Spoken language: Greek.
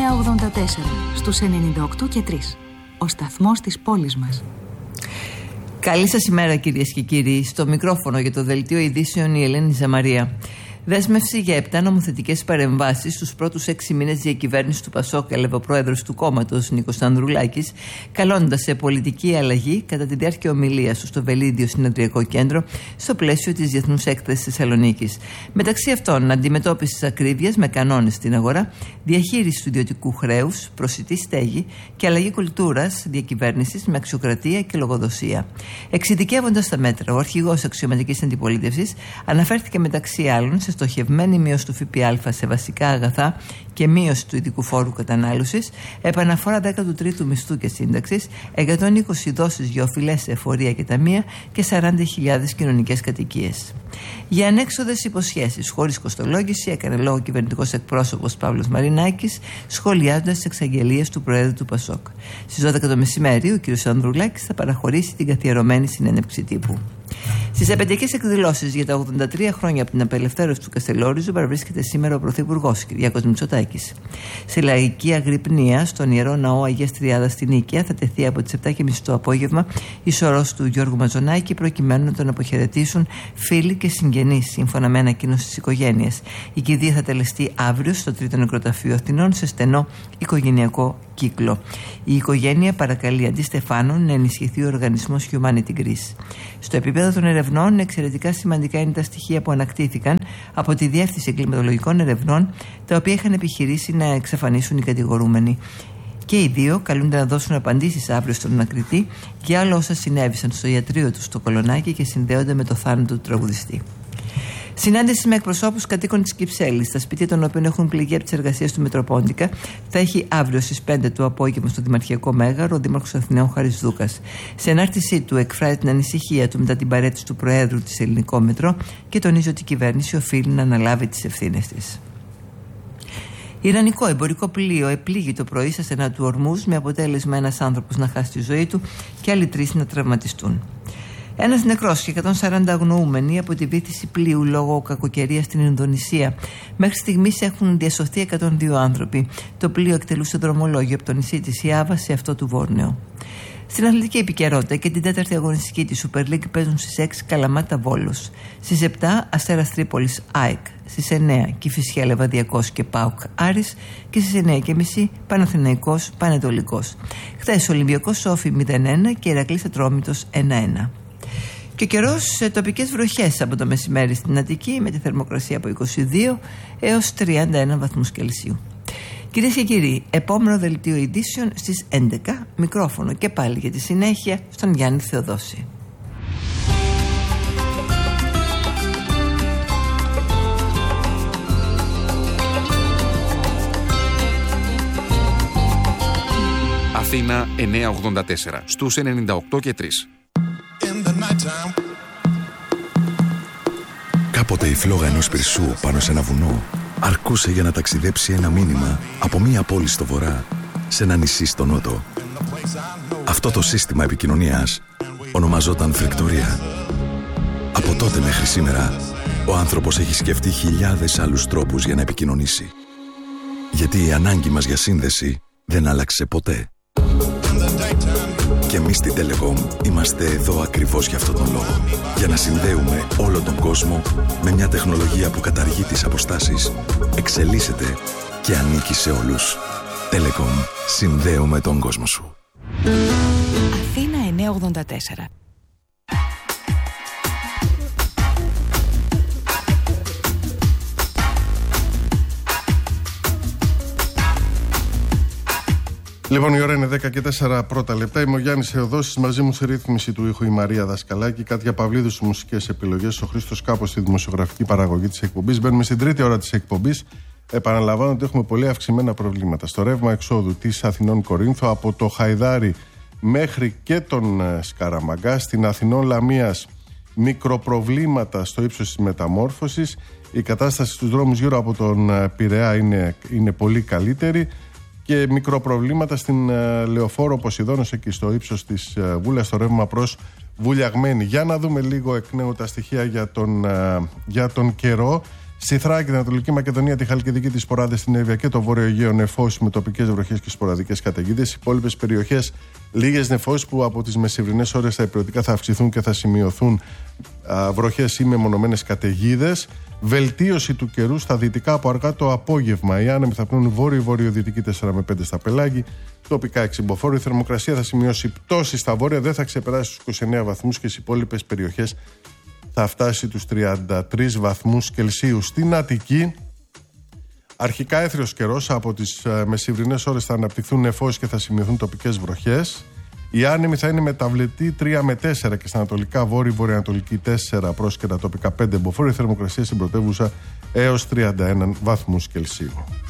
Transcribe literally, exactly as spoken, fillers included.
εννιά ογδόντα τέσσερα στους ενενήντα οκτώ και τρία. Ο σταθμός της πόλης μας. Καλή σας ημέρα, κυρίες και κύριοι. Στο μικρόφωνο για το δελτίο ειδήσεων η Ελένη Ζαμαρία. Δέσμευση για επτά νομοθετικές παρεμβάσεις στους πρώτους έξι μήνες διακυβέρνησης του Πασόκ, έλαβε ο πρόεδρος του κόμματος Νίκος Ανδρουλάκης, καλώντας σε πολιτική αλλαγή κατά τη διάρκεια ομιλίας του στο Βελίδιο Συνεδριακό Κέντρο, στο πλαίσιο της Διεθνούς Έκθεσης Θεσσαλονίκης. Μεταξύ αυτών, αντιμετώπιση της ακρίβειας με κανόνες στην αγορά, διαχείριση του ιδιωτικού χρέους, προσιτή στέγη και αλλαγή κουλτούρας διακυβέρνησης με αξιοκρατία και λογοδοσία. Εξειδικεύοντας τα μέτρα, ο αρχηγός αξιωματικής αντιπολίτευσης αναφέρθηκε μεταξύ άλλων σε στοχευμένη μείωση του ΦΠΑ σε βασικά αγαθά και μείωση του ειδικού φόρου κατανάλωσης, επαναφορά δέκατου τρίτου μισθού και σύνταξης, εκατόν είκοσι δόσεις για οφειλές σε εφορία και ταμεία και σαράντα χιλιάδες κοινωνικές κατοικίες. Για ανέξοδες υποσχέσεις χωρίς κοστολόγηση έκανε λόγο ο κυβερνητικός εκπρόσωπος Παύλος Μαρινάκης, σχολιάζοντας τις εξαγγελίες του Προέδρου του Πασόκ. Στις δώδεκα το μεσημέρι, ο κ. Ανδρουλάκης θα παραχωρήσει την καθιερωμένη συνέντευξη τύπου. Στις επαιτειακές εκδηλώσεις για τα ογδόντα τρία χρόνια από την απελευθέρωση του Καστελόριζου παραβρίσκεται σήμερα ο Πρωθυπουργός Κυριάκος Μητσοτάκης. Σε λαϊκή αγρυπνία στον Ιερό Ναό Αγίας Τριάδας στην Νίκαια θα τεθεί από τις επτά και μισή το απόγευμα η σωρός του Γιώργου Μαζονάκη, προκειμένου να τον αποχαιρετήσουν φίλοι και συγγενείς, σύμφωνα με ανακοίνωση της οικογένειας. Η κηδεία θα τελεστεί αύριο στο Τρίτο Νεκροταφείο Αθηνών σε στενό οικογενειακό κύκλο. Η οικογένεια παρακαλεί αντί Στεφάνων να ενισχυθεί ο οργανισμός Humanity Greece. Στο επίπεδο των ερευνών, εξαιρετικά σημαντικά είναι τα στοιχεία που ανακτήθηκαν από τη Διεύθυνση Εγκληματολογικών Ερευνών, τα οποία είχαν επιχειρήσει να εξαφανίσουν οι κατηγορούμενοι. Και οι δύο καλούνται να δώσουν απαντήσεις αύριο στον ανακριτή για όλα όσα συνέβησαν στο ιατρείο του στο Κολονάκι και συνδέονται με το θάνατο του τραγουδιστή. Συνάντηση με εκπροσώπους κατοίκων της Κυψέλης, στα σπίτια των οποίων έχουν πληγεί από τις εργασίες του Μητροπόντικα, θα έχει αύριο στις πέντε το απόγευμα στο Δημαρχιακό Μέγαρο ο Δήμαρχος Αθηναίων Χάρης Δούκας. Σε ανάρτησή του εκφράζει την ανησυχία του μετά την παραίτηση του Προέδρου της Ελληνικό Μετρό και τονίζει ότι η κυβέρνηση οφείλει να αναλάβει τις ευθύνες της. Ιρανικό εμπορικό πλοίο επλήγει το πρωί στα στενά του Ορμούζ, με αποτέλεσμα ένας άνθρωπος να χάσει τη ζωή του και άλλοι τρεις να τραυματιστούν. Ένας νεκρός και εκατόν σαράντα αγνοούμενοι από τη βύθιση πλοίου λόγω κακοκαιρίας στην Ινδονησία. Μέχρι στιγμής έχουν διασωθεί εκατόν δύο άνθρωποι. Το πλοίο εκτελούσε δρομολόγιο από το νησί της Ιάβα σε αυτό του Βόρνεο. Στην αθλητική επικαιρότητα και την τέταρτη αγωνιστική της Super League παίζουν στις έξι Καλαμάτα Βόλος. Στις επτά Αστέρας Τρίπολης ΑΕΚ. Στις εννιά Κηφισιά Λεβαδιακός και ΠΑΟΚ Άρης. Και στις εννιά και μισή Παναθηναϊκός Πανετολικός. Χθες Ολυμπιακός Σόφι μηδέν ένα και Ηρακλής Ατρόμητος ένα ένα. Και ο καιρός σε τοπικές βροχές από το μεσημέρι στην Αττική, με τη θερμοκρασία από είκοσι δύο έως τριάντα ένα βαθμούς Κελσίου. Κυρίες και κύριοι, επόμενο δελτίο ειδήσεων στις έντεκα, μικρόφωνο και πάλι για τη συνέχεια στον Γιάννη Θεοδόση. Αθήνα εννιακόσια ογδόντα τέσσερα στους ενενήντα οκτώ και τρία. Κάποτε η φλόγα ενός πυρσού πάνω σε ένα βουνό αρκούσε για να ταξιδέψει ένα μήνυμα από μία πόλη στο βορρά σε ένα νησί στο νότο. Αυτό το σύστημα επικοινωνίας ονομαζόταν φρεκτορία. Από τότε μέχρι σήμερα ο άνθρωπος έχει σκεφτεί χιλιάδες άλλους τρόπους για να επικοινωνήσει. Γιατί η ανάγκη μας για σύνδεση δεν άλλαξε ποτέ. Και εμείς στην Telecom είμαστε εδώ ακριβώς για αυτόν τον λόγο. Για να συνδέουμε όλο τον κόσμο με μια τεχνολογία που καταργεί τις αποστάσεις, εξελίσσεται και ανήκει σε όλους. Telecom. Συνδέουμε τον κόσμο σου. Αθήνα εννιακόσια ογδόντα τέσσερα. Λοιπόν, η ώρα είναι δέκα και τέσσερα πρώτα λεπτά. Είμαι ο Γιάννης Θεοδόσης, μαζί μου σε ρύθμιση του ήχου η Μαρία Δασκαλάκη, Κάτια Παυλίδου στις μουσικές επιλογές, ο Χρήστος Κάπος στη δημοσιογραφική παραγωγή της εκπομπής. Μπαίνουμε στην τρίτη ώρα της εκπομπής. Επαναλαμβάνω ότι έχουμε πολύ αυξημένα προβλήματα στο ρεύμα εξόδου της Αθηνών Κορίνθου, από το Χαϊδάρι μέχρι και τον Σκαραμαγκά. Στην Αθηνών Λαμίας μικροπροβλήματα στο ύψος της μεταμόρφωσης. Η κατάσταση στους δρόμους γύρω από τον Πειραιά είναι, είναι πολύ καλύτερη. Και μικροπροβλήματα στην uh, Λεωφόρο Ποσειδώνος, εκεί στο ύψος της uh, Βούλας, στο ρεύμα προς Βουλιαγμένη. Για να δούμε λίγο εκ νέου τα στοιχεία για τον, uh, για τον καιρό. Στη Θράκη, την Ανατολική Μακεδονία, τη Χαλκιδική, τις Σποράδες, την Εύβοια και το Βόρειο Αιγαίο νεφώσεις με τοπικές βροχές και σποραδικές καταιγίδες. Οι υπόλοιπες περιοχές λίγες νεφώσεις που από τις μεσημβρινές ώρες στα υπηρετικά θα αυξηθούν και θα σημειωθούν βροχές ή μεμονωμένες καταιγίδες. Βελτίωση του καιρού στα δυτικά από αργά το απόγευμα. Οι άνεμοι θα πνούν βόρειο-βορειοδυτική τέσσερα με πέντε στα πελάγη, τοπικά εξυμποφόρο. Η θερμοκρασία θα σημειώσει πτώση στα βόρεια, δεν θα ξεπεράσει τους είκοσι εννέα βαθμούς και στις υπόλοιπες περιοχές θα φτάσει τους τριάντα τρεις βαθμούς Κελσίου. Στην Αττική, αρχικά έθριος καιρός, από τις μεσημβρινές ώρες θα αναπτυχθούν νεφώσεις και θα σημειωθούν τοπικές βροχές. Οι άνεμοι θα είναι μεταβλητοί τρία με τέσσερα και στα ανατολικά βόρειο βορειοανατολική τέσσερα πρόσκαιρα τοπικά πέντε εμποφόρο. Η θερμοκρασία στην πρωτεύουσα έως τριάντα ένα βαθμούς Κελσίου.